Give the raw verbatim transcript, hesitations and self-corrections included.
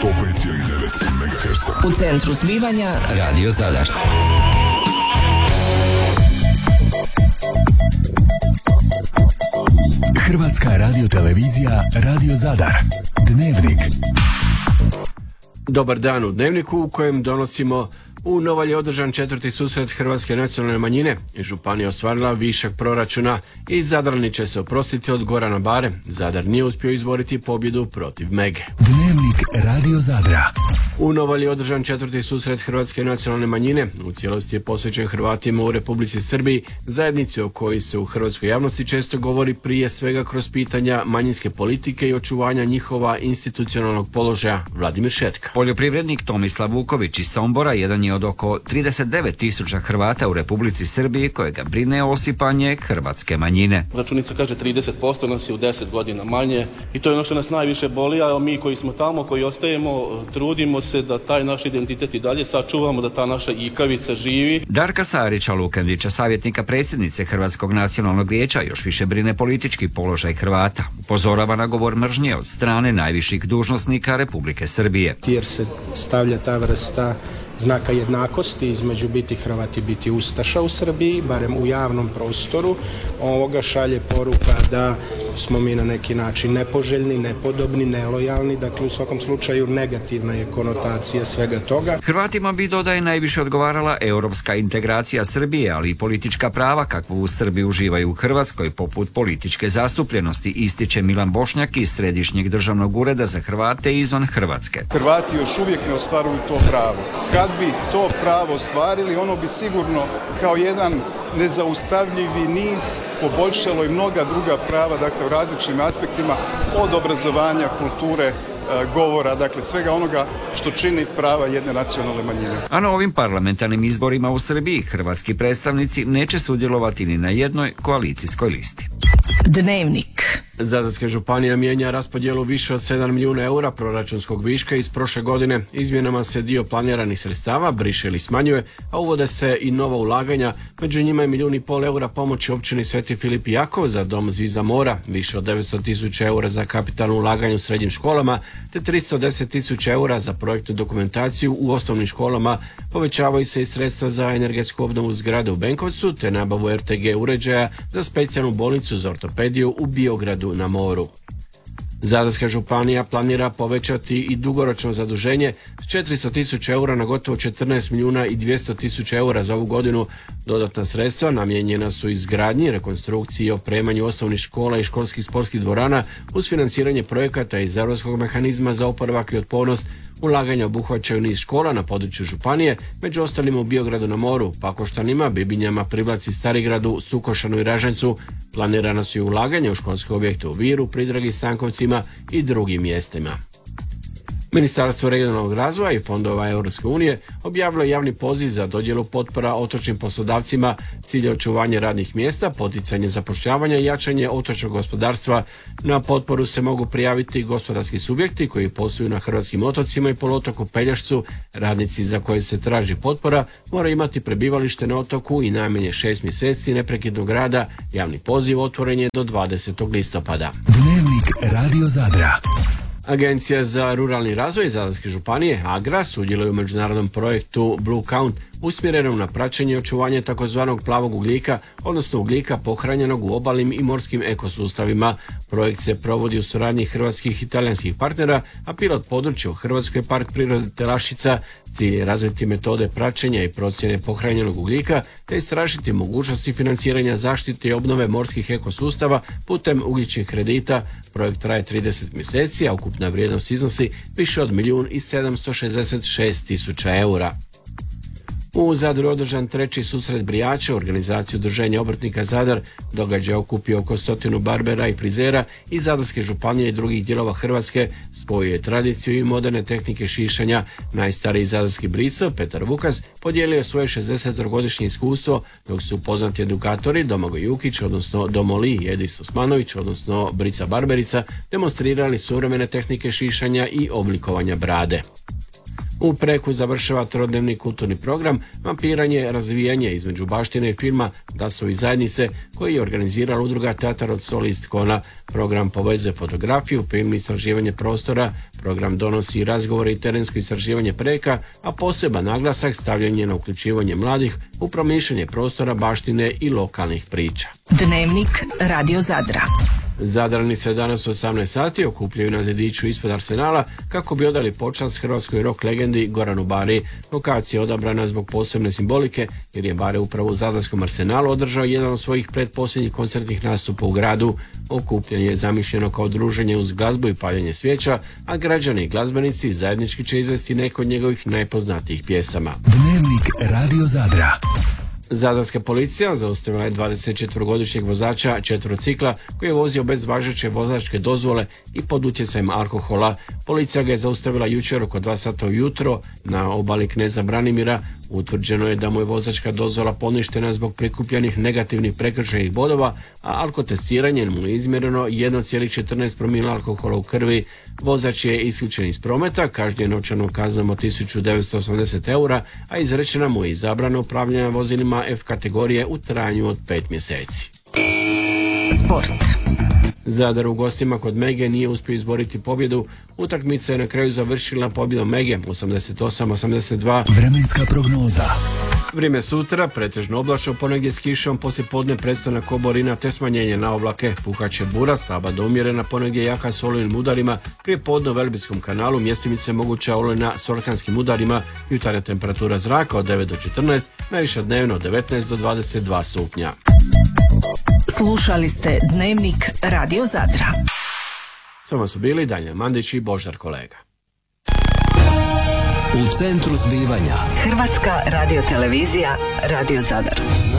sto pet zarez devet megaherca. U centru zbivanja Radio Zadar. Hrvatska radiotelevizija Radio Zadar. Dnevnik. Dobar dan u Dnevniku u kojem donosimo: u Novalji je održan četvrti susret Hrvatske nacionalne manjine. Županija ostvarila višak proračuna i Zadrani će se oprostiti od Gorana Bare. Zadar nije uspio izboriti pobjedu protiv Mege. Dnevnik Radio Zadra. U Novalji je održan četvrti susret Hrvatske nacionalne manjine. U cijelosti je posvećen Hrvatima u Republici Srbiji, zajednici o kojoj se u hrvatskoj javnosti često govori prije svega kroz pitanja manjinske politike i očuvanja njihova institucionalnog položaja. Vladimir Šetka. Poljoprivrednik Tomislav Vuković iz Sombora jedan je od oko trideset devet tisuća Hrvata u Republici Srbiji kojega brine osipanje hrvatske manjine. Računica kaže trideset posto, nas je u deset godina manje i to je ono što nas najviše boli, a mi koji smo tamo, koji ostajemo, trudimo se da taj naš identitet i dalje sačuvamo, da ta naša ikavica živi. Darka Sarića Lukendića, savjetnika predsjednice Hrvatskog nacionalnog vijeća, još više brine politički položaj Hrvata. Upozorava na govor mržnje od strane najviših dužnosnika Republike Srbije. Jer se stavlja ta vrsta znaka jednakosti između biti Hrvat i biti ustaša u Srbiji, barem u javnom prostoru. Ovoga šalje poruka da smo mi na neki način nepoželjni, nepodobni, nelojalni, dakle u svakom slučaju negativna je konotacija svega toga. Hrvatima bi, dodaje, najviše odgovarala europska integracija Srbije, ali i politička prava kakvu u Srbiji uživaju u Hrvatskoj, poput političke zastupljenosti, ističe Milan Bošnjak iz Središnjeg državnog ureda za Hrvate izvan Hrvatske. Hrvati još uvijek ne ostvaruju to pravo. Kad bi to pravo ostvarili, ono bi sigurno kao jedan nezaustavljivi niz poboljšalo i mnoga druga prava, dakle u različitim aspektima, od obrazovanja, kulture, govora, dakle svega onoga što čini prava jedne nacionalne manjine. A na ovim parlamentarnim izborima u Srbiji hrvatski predstavnici neće sudjelovati ni na jednoj koalicijskoj listi. Dnevnik. Zadarska županija mijenja raspodjelu više od sedam milijuna eura proračunskog viška iz prošle godine. Izmjenama se dio planiranih sredstava briše ili smanjuje, a uvode se i nova ulaganja. Među njima je milijun i pol eura pomoći općini Sveti Filip i Jakov za dom Zviza mora, više od devetsto tisuća eura za kapitalno ulaganje u srednjim školama, te tristo deset tisuća eura za projektnu dokumentaciju u osnovnim školama. Povećavaju se i sredstva za energetsku obnovu zgrade u Benkovcu, te nabavu er te ge uređaja za specijalnu bolnicu za ortopediju u Biogradu na moru. Zadarska županija planira povećati i dugoročno zaduženje s četiristo tisuća eura na gotovo četrnaest milijuna i dvjesto tisuća eura za ovu godinu. Dodatna sredstva namijenjena su izgradnji, rekonstrukciji i opremanju osnovnih škola i školskih sportskih dvorana uz financiranje projekata iz Europskog mehanizma za oporavak i otpornost. Ulaganja obuhvaćaju niz škola na području županije, među ostalim u Biogradu na moru, Pakoštanima, Bibinjama, Privlaci, Starigradu, Sukošanu i Ražencu. Planirana su i ulaganja u školske objekte u Viru, Pridragi, Stankovcima i drugim mjestima. Ministarstvo regionalnog razvoja i fondova Europske unije objavilo je javni poziv za dodjelu potpora otočnim poslodavcima, cilj je očuvanje radnih mjesta, poticanje zapošljavanja i jačanje otočnog gospodarstva. Na potporu se mogu prijaviti gospodarski subjekti koji posluju na hrvatskim otocima i poluotoku Pelješcu. Radnici za koje se traži potpora moraju imati prebivalište na otoku i najmanje šest mjeseci neprekidnog rada. Javni poziv otvoren je do dvadesetog listopada. Dnevnik Radio Zadra. Agencija za ruralni razvoj Zadarske županije, AGRA, sudjeluje u međunarodnom projektu Blue Count, usmjerenom na praćenje i očuvanje takozvanog plavog ugljika, odnosno ugljika pohranjenog u obalnim i morskim ekosustavima. Projekt se provodi u suradnji hrvatskih i talijanskih partnera, a pilot područje u Hrvatskoj park prirode Telaščica. Cilj je razviti metode praćenja i procjene pohranjenog ugljika, te istražiti mogućnosti financiranja zaštite i obnove morskih ekosustava putem ugljičnih kredita. Projekt traje trideset mjeseci, a ukupna vrijednost iznosi više od milijun i sedamsto šezdeset šest tisuća eura. U Zadru održan treći susret brijača u organizaciji Udruženja obrtnika Zadar. Događaj je okupio oko stotinu barbera i frizera iz Zadarske županije i drugih dijelova Hrvatske. Spojio je tradiciju i moderne tehnike šišanja. Najstariji zadarski brico, Petar Vukas, podijelio svoje šezdesetogodišnje iskustvo, dok su poznati edukatori Domagoj Jukić, odnosno Domoli, i Edis Osmanović, odnosno Brica Barberica, demonstrirali suvremene tehnike šišanja i oblikovanja brade. U Preku završava trodnevni kulturni program Vampiranje, razvijanje između baštine i filma Dasovi zajednice koji je organizirala udruga Teatar od Solist Kona. Program povezuje fotografiju, film i istraživanje prostora, program donosi razgovore i terensko istraživanje Preka, a poseban naglasak stavljanje na uključivanje mladih u promišljanje prostora, baštine i lokalnih priča. Dnevnik Radio Zadra. Zadrani se danas u osamnaest sati okupljaju na zediću ispod Arsenala kako bi odali počast hrvatskoj rock legendi Goranu Bari. Lokacija je odabrana zbog posebne simbolike jer je Bare upravo u zadarskom Arsenalu održao jedan od svojih pretposljednjih koncertnih nastupa u gradu. Okupljanje je zamišljeno kao druženje uz glazbu i paljenje svijeća, a građani i glazbenici zajednički će izvesti neko od njegovih najpoznatijih pjesama. Dnevnik Radio Zadra. Zadarska policija zaustavila je dvadesetčetvorogodišnjeg vozača četvrocikla koji je vozio bez važeće vozačke dozvole i pod utjecajem alkohola. Policija ga je zaustavila jučer oko dva sata ujutro na obali Kneza Branimira. Utvrđeno je da mu je vozačka dozvola poništena zbog prikupljenih negativnih prekršajnih bodova, a alkotestiranjem mu je izmjereno jedan zarez četrnaest promila alkohola u krvi. Vozač je isključen iz prometa, kažnjen novčanom kaznom od tisuću devetsto osamdeset eura, a izrečena mu je i zabrana upravljanja vozilima F kategorije u trajanju od pet mjeseci. Sport. Zadar u gostima kod Mege nije uspio izboriti pobjedu. Utakmica je na kraju završila pobjedom Mege osamdeset osam osamdeset dva. Vremenska prognoza. Vrijeme sutra, pretežno oblačno, ponegdje s kišom, poslije podne prestanak oborina te smanjenje na oblake. Puhaće bura, slaba do umjerena, ponegdje jaka s olujnim udarima. Prije podne u Velebitskom kanalu mjestimice moguća olujna s orkanskim udarima. Jutarnja temperatura zraka od devet do četrnaest, najviša dnevno od devetnaest do dvadeset dva stupnja. Slušali ste Dnevnik Radio Zadra. S vama su bili Danja Mandić i Boždar Kolega. U centru zbivanja Hrvatska radiotelevizija Radio Zadar.